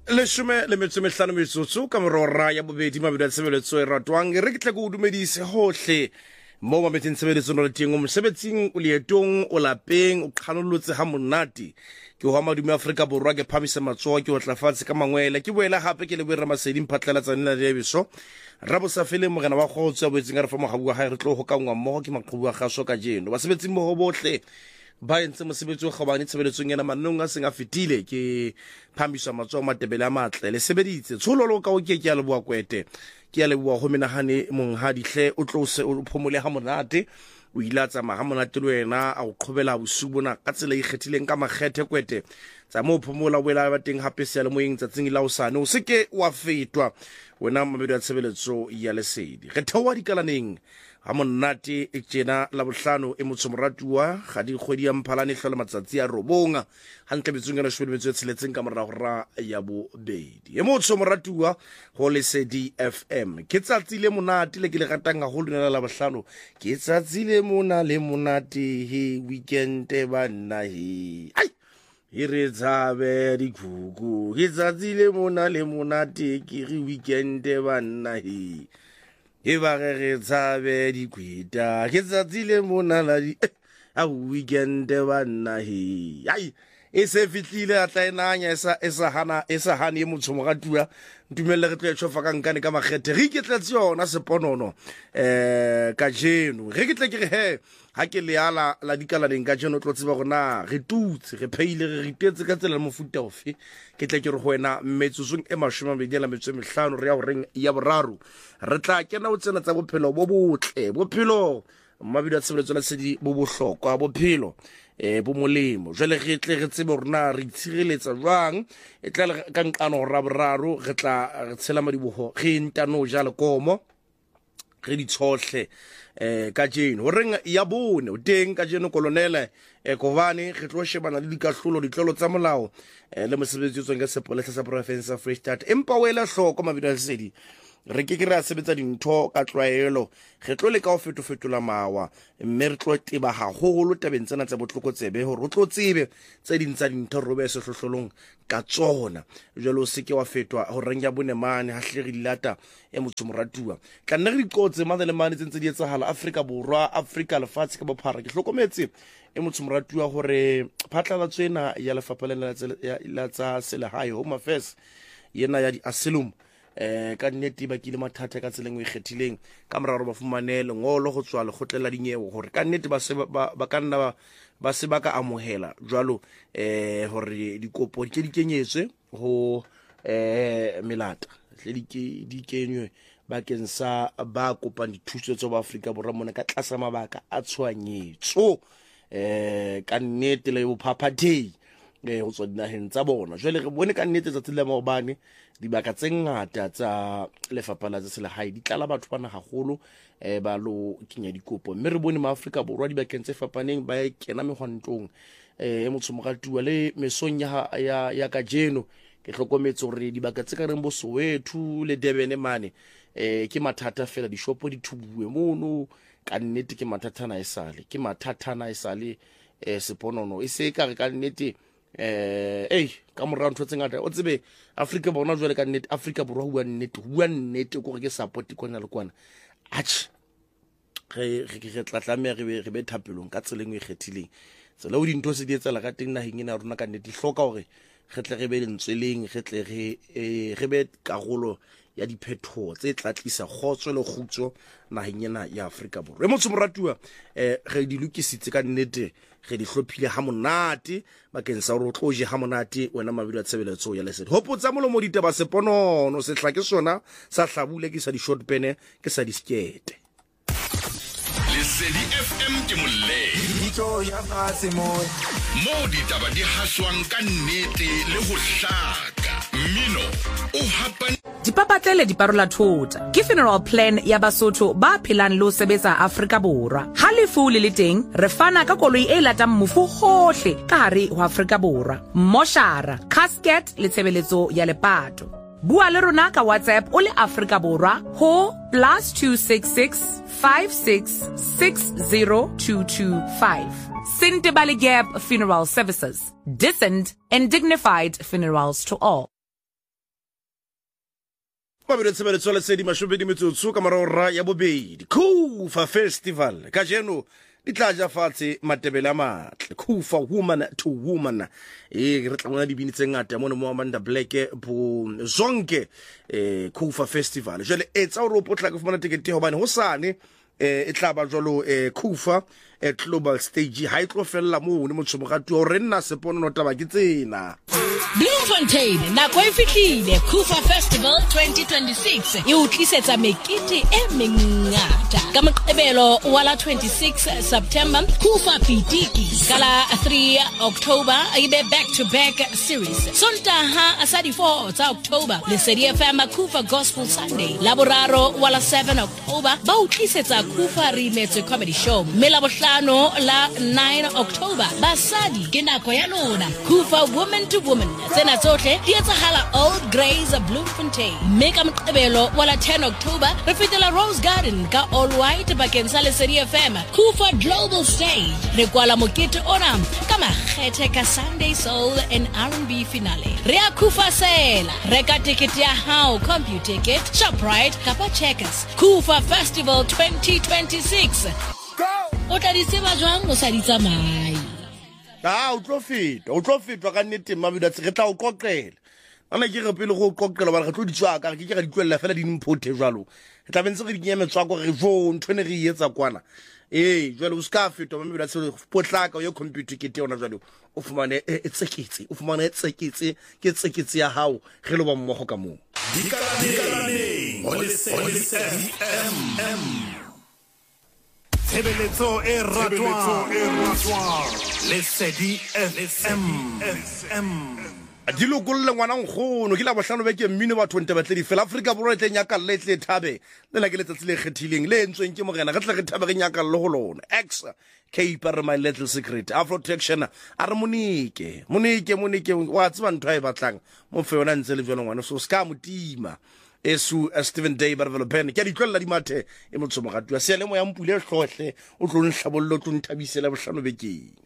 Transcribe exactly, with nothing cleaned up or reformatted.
Leshume le metso mehlano metsotso ka morora ya bobedi mabedi a tshebeletso e ratwang re ke tle go dumedise hohle mo mameteng tshebeletso no le teng o mosebetsing o leetong o lapeng o qhanolotse ha monate ke ho madume Afrika Borwa ke phamisa matsoa ke o tlafatse ka mangwele ke boela hape ke le boera maseding phatlalatsa nna le beso rabo sa fele mogena wa khotsa boetseng re fa mogabu wa hae re tlo go ka ngwa mmogo ke maqhubu wa gaso ka jeno ba sebetsing mo bohle ba entse mosebetsi o gabane tshebeletsong ena manong a seng a fetile ke phamiswa matsoa matebele a matle le sebeditse tshololo ka o ke ke a leboa kwete ke a leboa ho menahane monghadihle o tlose o phomole ha monate o ilatsa ma ha monate le wena a o qhobela bosubona ka tsela e kgethileng ka makgethe kwete tsa mo phomola wela ba teng hape se le moeng tsatsing la usane o seke wa fetwa wena mabedi a tshebeletso ya lesedi re thewa dikalaneng ha monate e tjena la bohlano e motsomoratuwa ga di kgwedi ya mphalane hlola matsatsi a robonga hantle betsong ya shwele metso tsheletseng ka morao ra ya bobedi e motsomoratuwa ho lesedi F M ke tsatsi le monate le ke le ratang ga ho lona la bohlano ke tsatsi le mona le monate he weekend banna he ai Hire tsabe di kuku ke tsatsi le mona le monate ke re weekend banna he e ba re tsabe di kwita ke tsatsi le mona la di a weekend banna he ai e se fitlile a tlaenanya esa esa hana esa hane e motsomogatuwa ntumelle re tlo e tshofa ka nkane ka makgethe re ke tletse yona seponono eh ka jeno re ke tle ke re he ha ke le ala la dikalaneng ka jeno tlo tseba gona re tutse re pheile re ritetse ka tsela mofuta ofe ke tle ke re go wena metsosong e mashomabedi la metso mehlano re ya go reng ya boraro re tla kena o tsena tsa bophelo bo botle bophelo mabedi a tshebeletso la sedi bo bohlokwa bophelo e bo molemo jwale re tle re tsebe rona re itshireletsa jwang e tla ka nkano ra boraro re tla re tshela madiboho re ntano ja le komo re di tshohle eh ka jeno ho reng ya bone o teng ka jeno kolonele e Kovane re tlo shebana le dikahlolo ditlolo tsa molao le mosebetsi tsweng ka sepolesa sa province of Free State empa wela hloko mabedi a sedi re ke ke re a sebetsa dintho ka tlwaelo re tlo le ka o fetofetola mawa mme re tlo teba haholo tabeng tsena tsa botlhokotsebe hore o tlo tsebe tse ding tsa dintho robe se hlohlolong ka tsona jalo se ke wa fetwa ho reng ya bonemane ha hle re dilata e motsomoratuwa ka nna re dikotse mane le mane tsentse di etsahala Afrika Borwa Afrika lefatshe ka bophara ke hlokometse e motsomoratuwa hore phatlalatso ena ya lefapha la tsa selehae Home Affairs yena ya di asylum eh ka nnete ba kile mathata ka tseleng o ikgethileng ka moraro ba fumanele ngolo go tswa le khotlela dinyewo hore ka nnete ba se ba ka nna ba se ba ka amohela jwalo eh hore dikopo di di kenyetswe ho eh melata hle di di kenywe ba kensa ba kopang dithuso tsa ba Afrika Borwa mona ka tlasa mabaka a tshwanyetso eh ka nnete le bophaphathei eh ho tswa dinaheng tsa bona jwale re bone ka nnete tsa tsela maobane dibaka tse ngata tsa lefapha la selehae di tlala batho bana haholo eh ba lo kenya dikopo mme re bone ma Afrika Borwa di bakeng tse fapaneng ba kena mehwantong eh motsomogatuwa le mesong ya ya ya ka jeno ke hlokometse hore dibaka tse ka reng bo Soweto le Durban mane eh ke mathata fela di shopo di thubuwe mono ka nnete ke mathata na esale ke mathata na esale eh seponono e se ka re ka nnete eh eh ka morao ntho tse ngata o tsebe Afrika bona jwale ka nnete Afrika Borwa bua nnete bua nnete go re ke support kona le kwana ach re re re tla tlameha re be thapelong ka tseleng e kgethileng tsela o dintho se di etsela ka teng naheng ena rona ka nnete hloka hore re tle re be le ntsweleng re tle re re be karolo ya diphetho tse tla tlisa khotso le khutso naheng ena ya Afrika Borwa e motsomoratuwa eh re di lokisitse ka nnete re di hlophile ha monate bakeng sa hore o tloje ha monate wena mabedi a tshebeletso ya lesedi hopotsa molomo ditaba seponono se hlake sona sa hlabule ke sa di short pene ke sa di skete lesedi F M ke molle ditho ya fase mo mo ditaba di haswang ka nnete le ho hlaka mmino o hapana Dipapatlele di parola thota ke funeral plan ya Basotho ba phelang lo sebetsa Afrika Borwa ha lefu le le teng re fana ka koloi e latang mofu hohle ka hare ho Afrika Borwa moshara casket le tshebeletso ya lepato bua le rona ka WhatsApp o le Afrika Borwa ho plus two six six five six six zero two two five Sintebale Gap Funeral Services decent and dignified funerals to all. ba bere tshebeletso le sedi mashobedi metsotso ka marora ya bobedi Kufa Festival ka jeno di tla ja fatshe matebele a matle Kufa woman to woman e re tla bona di bini tse ngata mo mo Amanda Black bo zonke eh Kufa Festival jale etsa o potla go fumana ticket ho bane ho sane eh e tla ba jalo eh Kufa e global stage ha e tlo fella mo ne motshomogatsi o re nna sepono no taba ke tsena Bloemfontein nako e fihlile Kufa Festival twenty twenty-six e o tlisetsa mekete e mengata ka moqebelo wa la twenty-six September Kufa Pitiki kala three October ibe back to back series Sontaha asadi four tsa October le Sedi F M Kufa Gospel Sunday la boraro wa la seven October ba o tlisetsa Kufa Remix Comedy Show me la bohlano la nine October basadi ke nako ya lona Kufa Woman to Woman tsena tsohle di etsahala Old Grays Bloemfontein make am qebelo wala ten October re fitela Rose Garden ka all white bakeng sa Lesedi F M Kufa Global Stage re kwala mokete ona ka makgethe ka Sunday Soul and R and B finale re a Kufa sela reka ticket ya hao computer ticket Shoprite kapa Checkers Kufa Festival twenty twenty-six go o tla di tseba jwang o sa di tsamai Ah, o tlo feta, o tlo feta ka nnete mabedi a tsegetla o qoqela. Ana ke re pele go qoqela ba re tlo di tswa ka ke ke re di tloella fela di mpothe jwalo. E tla bentse re di nyeme tswa go re jo ntwe ne re etsa kwana. Eh, jwale o ska feta mabedi a tse potlaka yo computer ke te ona jwalo. O fumane e tseketse, o fumane e tseketse ke tseketse ya hao re lo ba mmogo ka mo. Dikalane mo le Lesedi F M Tshebeletso e ratwa Lesedi F M di lokolle ngwana nkgono ke la bohlano be ke mmino ba twenty batle di fela Afrika borwa tle nyaka le tle thabe le la ke le tsatsile kgethileng le entsweng ke morena re tle re thabe re nyaka le go lona ex Cape are my little secret Afro protection a re monike monike monike wa tseba ntho a e batlang mo fe yona ntse le jona ngwana so ska motima esu Steven Day ba velo pen ke di tlolla di mathe e motsomogatu ya se le mo ya mpule hlohle o tlo nhlabollo tlo nthabisela bohlano bekeng